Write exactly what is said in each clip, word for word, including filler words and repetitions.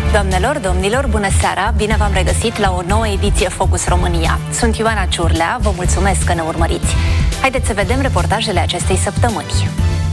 Doamnelor, domnilor, bună seara! Bine v-am regăsit la o nouă ediție Focus România. Sunt Ioana Ciurlea, vă mulțumesc că ne urmăriți. Haideți să vedem reportajele acestei săptămâni.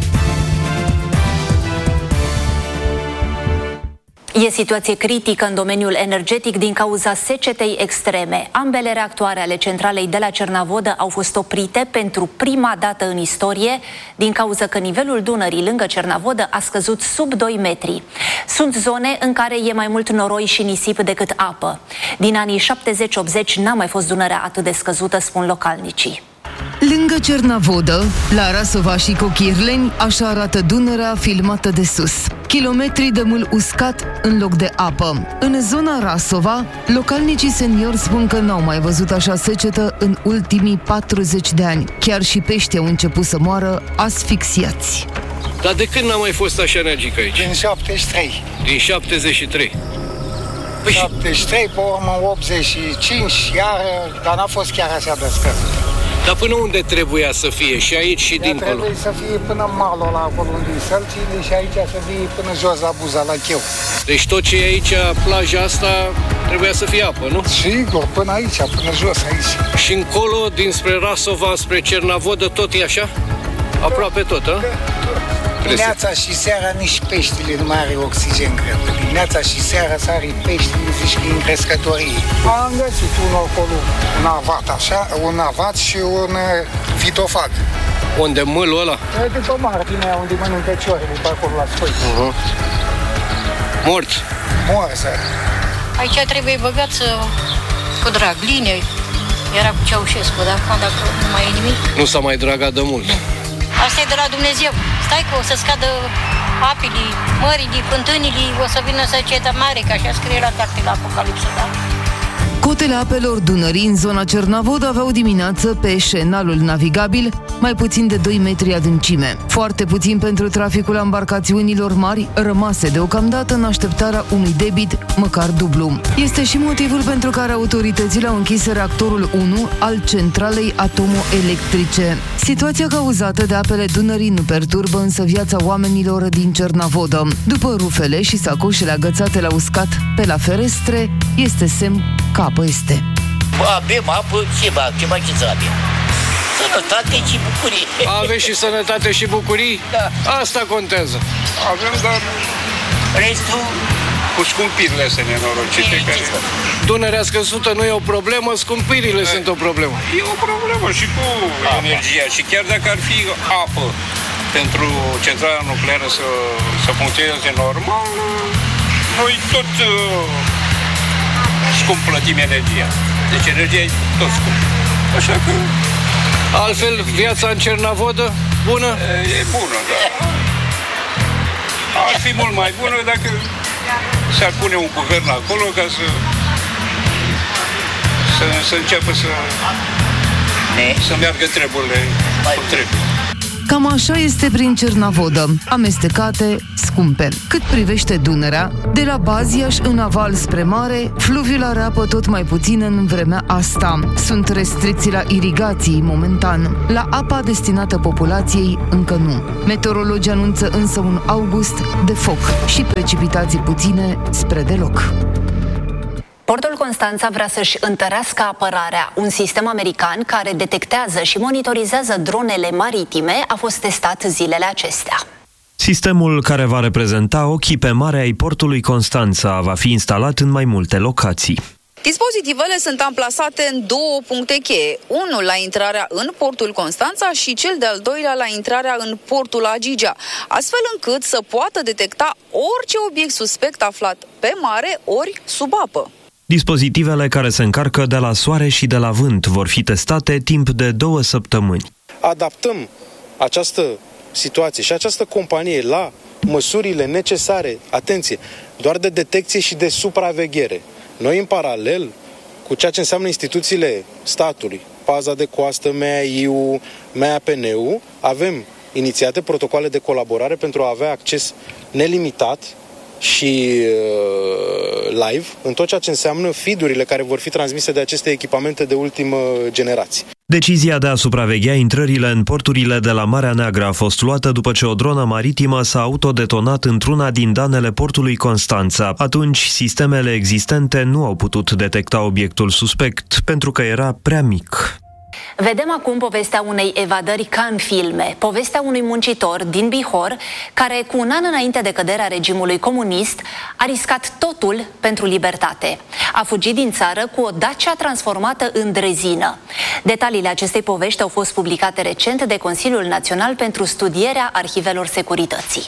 E situație critică în domeniul energetic din cauza secetei extreme. Ambele reactoare ale centralei de la Cernavodă au fost oprite pentru prima dată în istorie din cauza că nivelul Dunării lângă Cernavodă a scăzut sub doi metri. Sunt zone în care e mai mult noroi și nisip decât apă. Din anii șaptezeci optzeci n-a mai fost Dunărea atât de scăzută, spun localnicii. Lângă Cernavodă, la Rasova și Cochirleni, așa arată Dunărea filmată de sus. Kilometri de mâl uscat în loc de apă. În zona Rasova, localnicii seniori spun că n-au mai văzut așa secetă în ultimii patruzeci de ani. Chiar și peștii au început să moară asfixiați. Dar de când n-a mai fost așa energic aici? Din șaptezeci și trei. Din șaptezeci și trei. Păi șaptezeci și trei, pe urmă optzeci și cinci, iar, dar n-a fost chiar așa de scăzut. Dar până unde trebuia să fie? Și aici și Ea dincolo? Trebuie să fie până malul ăla acolo unde e Sălcile și aici să fie până jos la Buza, la Cheu. Deci tot ce e aici, plaja asta, trebuia să fie apă, nu? Sigur, până aici, până jos aici. Și încolo, dinspre Rasova, spre Cernavodă, tot e așa? Aproape tot, a? Dimineața și seara nici peștile nu mai are oxigen, cred. Dimineața și seara sari peștile, zici că e în crescătorie. Am găsit unul acolo, un avat, așa, un avat și un vitofag. Unde mâlul ăla? E de pe marginea unde mănâncă ciorile, pe acolo la spăi. Uh-huh. Mort. Morsă. Aici trebuie băgat să... cu dragline. Era cu Ceaușescu, dar acum dacă nu mai e nimic... Nu s-a mai dragat de mult. Asta e de la Dumnezeu. Stai că o să scadă apele, mării, fântânile, o să vină secetă mare, că așa scrie la cartea la Apocalipsă, da? Cotele apelor Dunării în zona Cernavodă aveau dimineață pe șenalul navigabil mai puțin de doi metri adâncime. Foarte puțin pentru traficul embarcațiunilor mari rămase deocamdată în așteptarea unui debit măcar dublu. Este și motivul pentru care autoritățile au închis reactorul unu al centralei atomoelectrice. Situația cauzată de apele Dunării nu perturbă însă viața oamenilor din Cernavodă. După rufele și sacoșele agățate la uscat pe la ferestre, este semn că apă este. Avem apă, ce mai, ce mai ce să avem? Sănătate și bucurie. Aveți și sănătate și bucurii? Da. Asta contează. Avem, dar restul... cu scumpirile astea nenorocite care... Dunărea scăzută nu e o problemă, scumpirile da. sunt o problemă. E o problemă și cu apa. Energia. Și chiar dacă ar fi apă pentru centrala nucleară să, să funcționeze normal, noi tot uh, scump plătim energia. Deci energia e tot scump. Așa că... Altfel, viața în Cernavodă, bună? E, e bună, da. Ar fi mult mai bună dacă s-ar pune un guvern acolo ca să să, să înceapă să să meargă treburile cum trebuie. Cam așa este prin Cernavodă, amestecate, scumpe. Cât privește Dunărea, de la Baziaș în aval spre mare, fluviul are apă tot mai puțin în vremea asta. Sunt restricții la irigații momentan. La apa destinată populației încă nu. Meteorologii anunță însă un august de foc și precipitații puține spre deloc. Portul Constanța vrea să-și întărească apărarea. Un sistem american care detectează și monitorizează dronele maritime a fost testat zilele acestea. Sistemul, care va reprezenta ochii pe mare ai portului Constanța, va fi instalat în mai multe locații. Dispozitivele sunt amplasate în două puncte cheie, unul la intrarea în portul Constanța și cel de-al doilea la intrarea în portul Agigea, astfel încât să poată detecta orice obiect suspect aflat pe mare ori sub apă. Dispozitivele care se încarcă de la soare și de la vânt vor fi testate timp de două săptămâni. Adaptăm această situație și această companie la măsurile necesare, atenție, doar de detecție și de supraveghere. Noi, în paralel cu ceea ce înseamnă instituțiile statului, Paza de Coastă, M A I U, M A P N U, avem inițiate protocoale de colaborare pentru a avea acces nelimitat și uh, live în tot ceea ce înseamnă feed-urile care vor fi transmise de aceste echipamente de ultimă generație. Decizia de a supraveghea intrările în porturile de la Marea Neagră a fost luată după ce o dronă maritimă s-a autodetonat într-una din danele portului Constanța. Atunci, sistemele existente nu au putut detecta obiectul suspect, pentru că era prea mic. Vedem acum povestea unei evadări ca în filme, povestea unui muncitor din Bihor, care cu un an înainte de căderea regimului comunist a riscat totul pentru libertate. A fugit din țară cu o Dacia transformată în drezină. Detaliile acestei povești au fost publicate recent de Consiliul Național pentru Studierea Arhivelor Securității.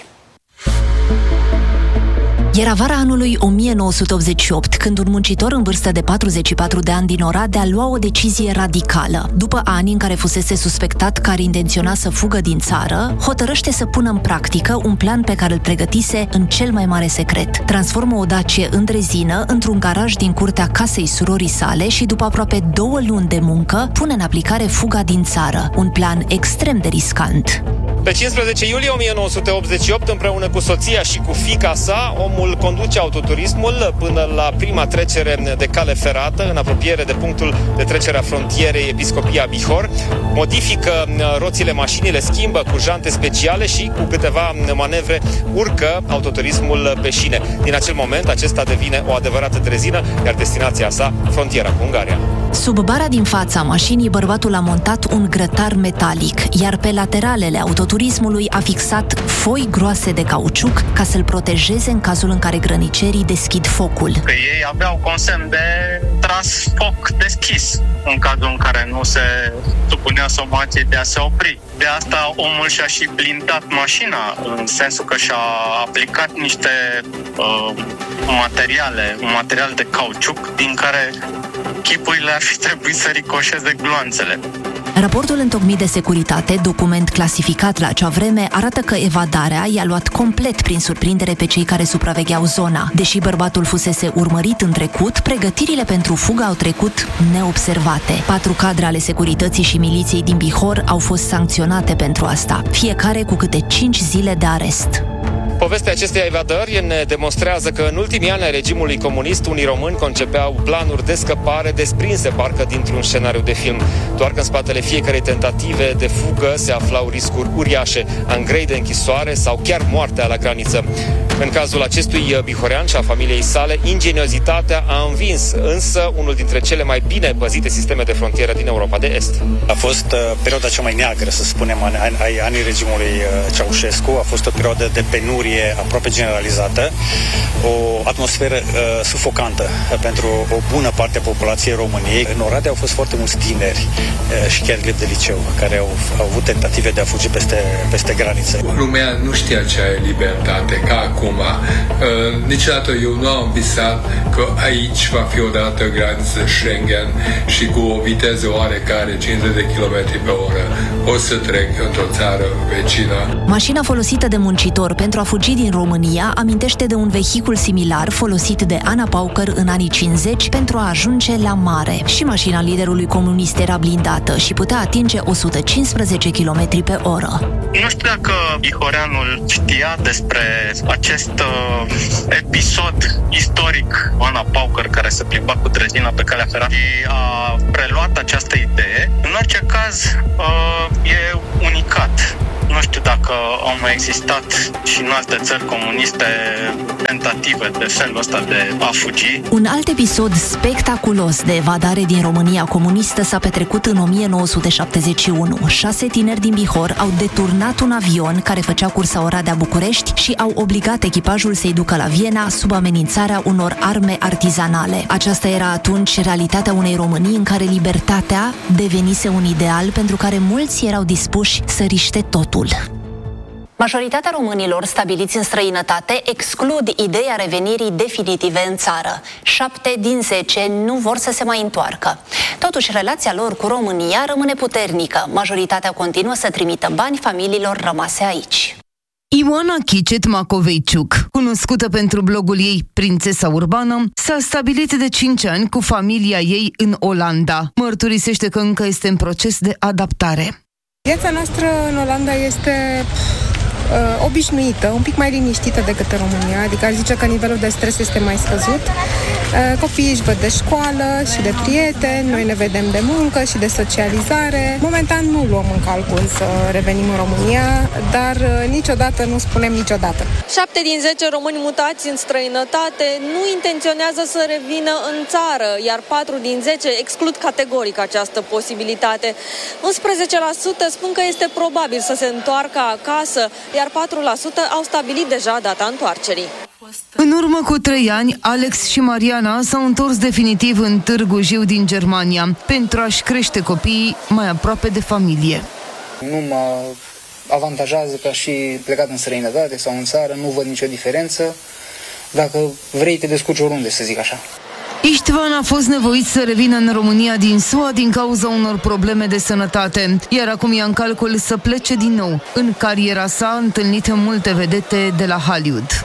Era vara anului o mie nouă sute optzeci și opt, când un muncitor în vârstă de patruzeci și patru de ani din Oradea lua o decizie radicală. După ani în care fusese suspectat că ar intenționa să fugă din țară, hotărăște să pună în practică un plan pe care îl pregătise în cel mai mare secret. Transformă o Dacie în drezină într-un garaj din curtea casei surorii sale și, după aproape două luni de muncă, pune în aplicare fuga din țară. Un plan extrem de riscant. Pe cincisprezece iulie o mie nouă sute optzeci și opt, împreună cu soția și cu fiica sa, omul conduce autoturismul până la prima trecere de cale ferată, în apropiere de punctul de trecere a frontierei Episcopia Bihor, modifică roțile mașinii, le schimbă cu jante speciale și, cu câteva manevre, urcă autoturismul pe șine. Din acel moment, acesta devine o adevărată drezină, iar destinația sa, frontiera cu Ungaria. Sub bara din fața mașinii, bărbatul a montat un grătar metalic, iar pe lateralele autoturismului a fixat foi groase de cauciuc ca să-l protejeze în cazul în care grănicerii deschid focul. Că ei aveau consemn de tras foc deschis în cazul în care nu se supunea somației de a se opri. De asta omul și-a și blindat mașina, în sensul că și-a aplicat niște uh, materiale, un material de cauciuc din care chipurile ar fi trebuit să ricoșeze gloanțele. Raportul întocmit de securitate, document clasificat la acea vreme, arată că evadarea i-a luat complet prin surprindere pe cei care supravegheau zona. Deși bărbatul fusese urmărit în trecut, pregătirile pentru fugă au trecut neobservate. Patru cadre ale securității și miliției din Bihor au fost sancționate pentru asta, fiecare cu câte cinci zile de arest. Povestea acestei evadări ne demonstrează că în ultimii ani ai regimului comunist, unii români concepeau planuri de scăpare desprinse parcă dintr-un scenariu de film. Doar că în spatele fiecarei tentative de fugă se aflau riscuri uriașe, ani grei de închisoare sau chiar moartea la graniță. În cazul acestui bihorean și a familiei sale, ingeniozitatea a învins, însă unul dintre cele mai bine păzite sisteme de frontieră din Europa de Est. A fost uh, perioada cea mai neagră, să spunem, a anii regimului uh, Ceaușescu. A fost o perioadă de penurie aproape generalizată, o atmosferă uh, sufocantă pentru o bună parte a populației României. În Oradea au fost foarte mulți tineri uh, și chiar elevi de liceu care au, au avut tentative de a fugi peste, peste granițe. Lumea nu știa ce e libertate, ca acum. Uh, niciodată eu nu am visat că aici va fi odată graniță Schengen și cu o viteză oarecare, cincizeci de kilometri pe oră, o să trec într-o țară vecină. Mașina folosită de muncitor pentru a fugi din România amintește de un vehicul similar folosit de Ana Pauker în anii cincizeci pentru a ajunge la mare. Și mașina liderului comunist era blindată și putea atinge o sută cincisprezece kilometri pe oră. Nu știu dacă bihoreanul știa despre acest uh, episod istoric, Ana Pauker, care se plimba cu drezina pe calea ferată și a preluat această idee. În orice caz, uh, e unicat. Nu știu dacă au mai existat și în alte țări comuniste tentative de felul ăsta de a fugi. Un alt episod spectaculos de evadare din România comunistă s-a petrecut în o mie nouă sute șaptezeci și unu. Șase tineri din Bihor au deturnat un avion care făcea cursa Oradea-București și au obligat echipajul să-i ducă la Viena sub amenințarea unor arme artizanale. Aceasta era atunci realitatea unei Românii în care libertatea devenise un ideal pentru care mulți erau dispuși să riște totul. Majoritatea românilor stabiliți în străinătate exclud ideea revenirii definitive în țară. Șapte din zece nu vor să se mai întoarcă. Totuși, relația lor cu România rămâne puternică. Majoritatea continuă să trimită bani familiilor rămase aici. Ioana Chicet Macoveiciuc, cunoscută pentru blogul ei Prințesa Urbană, s-a stabilit de cinci ani cu familia ei în Olanda. Mărturisește că încă este în proces de adaptare. Viața noastră în Olanda este uh, obișnuită, un pic mai liniștită decât în România, adică aș zice că nivelul de stres este mai scăzut. Uh, copiii își văd de școală și de prieteni, noi ne vedem de muncă și de socializare. Momentan nu luăm în calcul să revenim în România, dar uh, niciodată nu spunem niciodată. Șapte din zece români mutați în străinătate nu intenționează să revină în țară, iar patru din zece exclud categoric această posibilitate. unsprezece la sută spun că este probabil să se întoarcă acasă, iar patru la sută au stabilit deja data întoarcerii. În urmă cu trei ani, Alex și Mariana s-au întors definitiv în Târgu Jiu din Germania pentru a-și crește copiii mai aproape de familie. Nu mă avantajează ca și plecat în străinătate sau în țară, nu văd nicio diferență. Dacă vrei, te descurci oriunde, să zic așa. Istvan a fost nevoit să revină în România din S U A din cauza unor probleme de sănătate, iar acum ia în calcul să plece din nou. În cariera sa a întâlnit multe vedete de la Hollywood.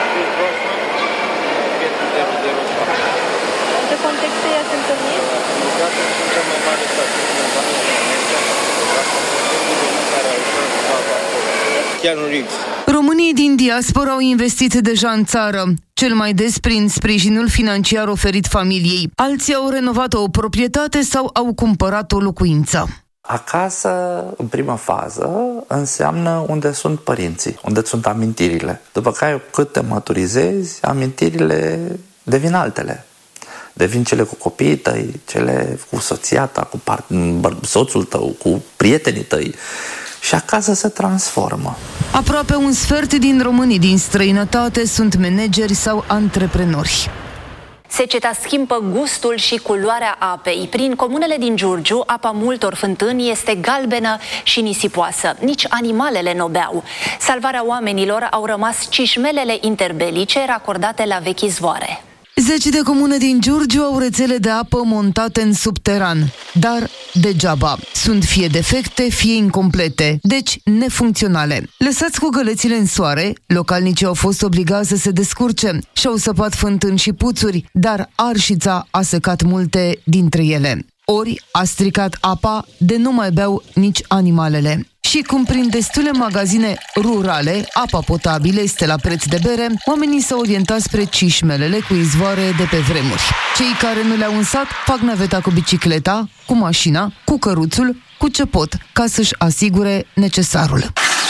Românii din diaspora au investit deja în țară, cel mai des prin sprijinul financiar oferit familiei. Alții au renovat o proprietate sau au cumpărat o locuință. Acasă, în prima fază, înseamnă unde sunt părinții, unde sunt amintirile. După care, cât te maturizezi, amintirile devin altele. Devin cele cu copiii tăi, cele cu soția ta, cu soțul tău, cu prietenii tăi. Și acasă se transformă. Aproape un sfert din românii din străinătate sunt manageri sau antreprenori. Seceta schimbă gustul și culoarea apei. Prin comunele din Giurgiu, apa multor fântâni este galbenă și nisipoasă. Nici animalele n-o beau. Salvarea oamenilor au rămas cișmelele interbelice racordate la vechi izvoare. Zeci de comune din Giurgiu au rețele de apă montate în subteran, dar degeaba. Sunt fie defecte, fie incomplete, deci nefuncționale. Lăsați cu gălețile în soare, localnicii au fost obligați să se descurce și-au săpat fântâni și puțuri, dar arșița a secat multe dintre ele. Ori a stricat apa de nu mai beau nici animalele. Și cum prin destule magazine rurale apa potabilă este la preț de bere, oamenii s-au orientat spre cișmelele cu izvoare de pe vremuri. Cei care nu le-au însat fac naveta cu bicicleta, cu mașina, cu căruțul, cu ce pot, ca să-și asigure necesarul.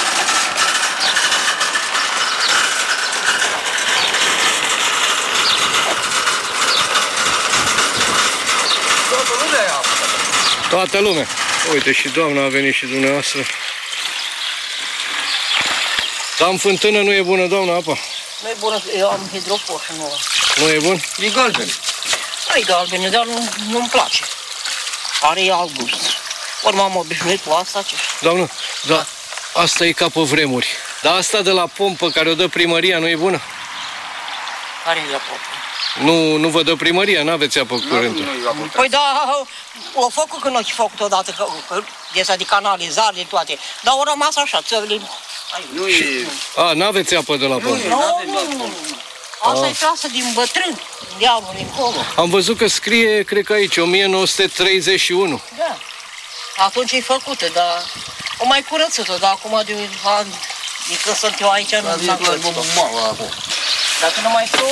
Toată lumea. Uite, și doamna a venit și dumneavoastră. Dar în fântână nu e bună, doamna, apa? Nu e bună, eu am hidrofor și nu. Nu e bun? E galben. Nu e galben, dar nu, nu-mi place. Are alt gust. Ori m-am obișnuit cu asta. Ce? Doamnă, da, da, asta e ca pe vremuri. Dar asta de la pompă care o dă primăria nu e bună? Care e la pompă? Nu, nu vă dă primăria, n-aveți apă curentă. Păi da, o făcut când o fi făcut odată, că, că iesa de canalizare, de toate. Dar au rămas așa, țările... Nu e... A, n-aveți apă de la pompă? Nu, nu, nu. Asta e trasă din bătrân, diavolul dincolo. Am văzut că scrie, cred că aici, o mie nouă sute treizeci și unu. Da. Atunci e făcută, dar o mai curățit-o, dar acum de ani, de când sunt eu aici, nu s-a curățit-o. Dacă nu mai știu...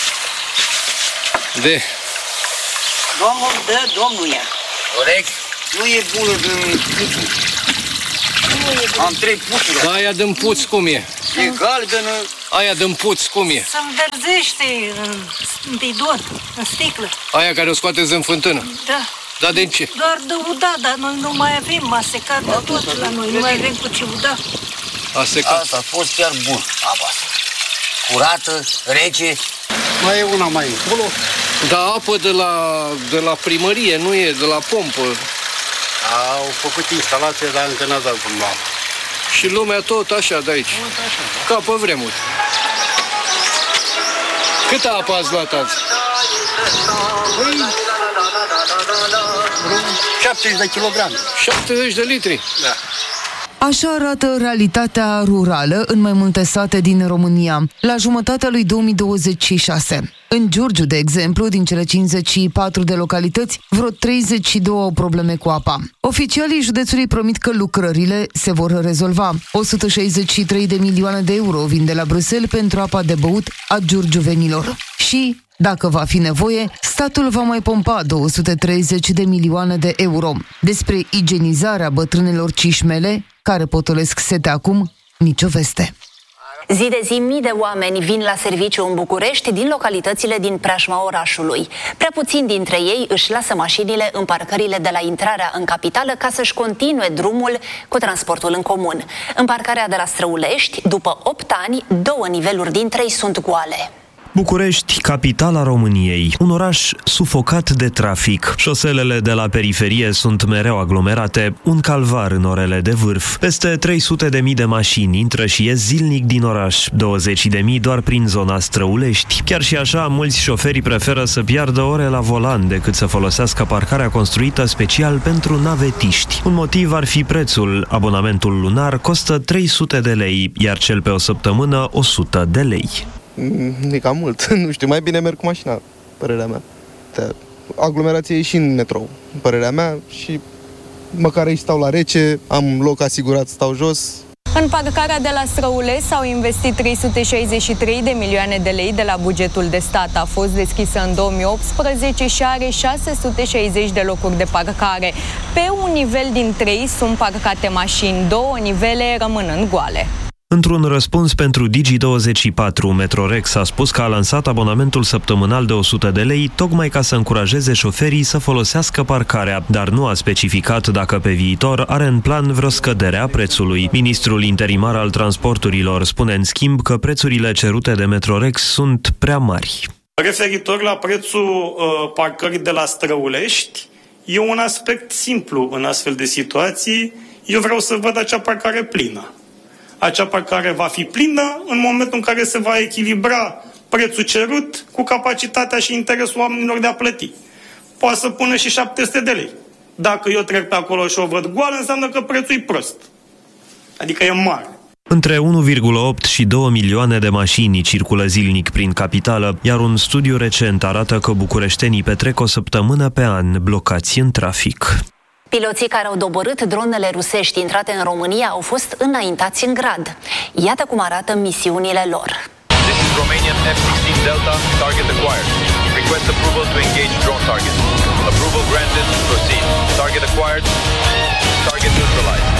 De? Domnul dă, domnul ia. Corect? Nu e bună de puțul. Am trei puțuri. Da, aia din puț cum e? E galbenă. Aia din puț cum e? Se înverzește în bidon, în sticlă. Aia care o scoateți din fântână? Da. Da, de ce? Doar de uda, dar noi nu mai avem, m-a secat de tot la noi, nu mai avem cu ce uda. A secat. Asta a fost chiar bun, apa asta. Curată, rece. Mai e una mai încolo. Dar apă de la, de la primărie, nu e de la pompă. Au făcut instalație, dar încă n-a dat cum la. Și lumea tot așa de aici. Tot așa. Ca pe vremuri. Câtă apă ați luat azi? șaptezeci de kilograme. șaptezeci de litri? Da. Așa arată realitatea rurală în mai multe sate din România, la jumătatea lui două mii douăzeci și șase. În Giurgiu, de exemplu, din cele cincizeci și patru de localități, vreo treizeci și doi au probleme cu apa. Oficialii județului promit că lucrările se vor rezolva. o sută șaizeci și trei de milioane de euro vin de la Bruxelles pentru apa de băut a giurgiuvenilor. Și, dacă va fi nevoie, statul va mai pompa două sute treizeci de milioane de euro. Despre igienizarea bătrânelor cișmele, care potolesc sete acum, nicio veste. Zi de zi, mii de oameni vin la serviciu în București din localitățile din preajma orașului. Prea puțini dintre ei își lasă mașinile în parcările de la intrarea în capitală ca să-și continue drumul cu transportul în comun. În parcarea de la Străulești, după opt ani, două niveluri dintre ei sunt goale. București, capitala României, un oraș sufocat de trafic. Șoselele de la periferie sunt mereu aglomerate, un calvar în orele de vârf. Peste trei sute de mii de mașini intră și ies zilnic din oraș, douăzeci de mii doar prin zona Străulești. Chiar și așa, mulți șoferi preferă să piardă ore la volan decât să folosească parcarea construită special pentru navetiști. Un motiv ar fi prețul. Abonamentul lunar costă trei sute de lei, iar cel pe o săptămână o sută de lei. E cam mult, nu știu, mai bine merg cu mașina, părerea mea. Aglomerație e și în metrou, părerea mea, și măcar aici stau la rece, am loc asigurat, stau jos. În parcarea de la Străulești s-au investit trei sute șaizeci și trei de milioane de lei de la bugetul de stat. A fost deschisă în două mii optsprezece și are șase sute șaizeci de locuri de parcare. Pe un nivel din trei sunt parcate mașini, două nivele rămânând goale. Într-un răspuns pentru Digi douăzeci și patru, Metrorex a spus că a lansat abonamentul săptămânal de o sută de lei tocmai ca să încurajeze șoferii să folosească parcarea, dar nu a specificat dacă pe viitor are în plan vreo scădere a prețului. Ministrul interimar al transporturilor spune în schimb că prețurile cerute de Metrorex sunt prea mari. Referitor la prețul uh, parcării de la Străulești, e un aspect simplu în astfel de situații. Eu vreau să văd acea parcare plină. Acea parcare va fi plină în momentul în care se va echilibra prețul cerut cu capacitatea și interesul oamenilor de a plăti. Poate să pună și șapte sute de lei. Dacă eu trec pe acolo și o văd goală, înseamnă că prețul e prost. Adică e mare. Între unu virgulă opt și două milioane de mașini circulă zilnic prin capitală, iar un studiu recent arată că bucureștenii petrec o săptămână pe an blocați în trafic. Piloții care au doborât dronele rusești intrate în România au fost înaintați în grad. Iată cum arată misiunile lor. This is Romanian F sixteen Delta, target acquired. Request approval to engage drone target. Approval granted, proceed. Target acquired, target neutralized.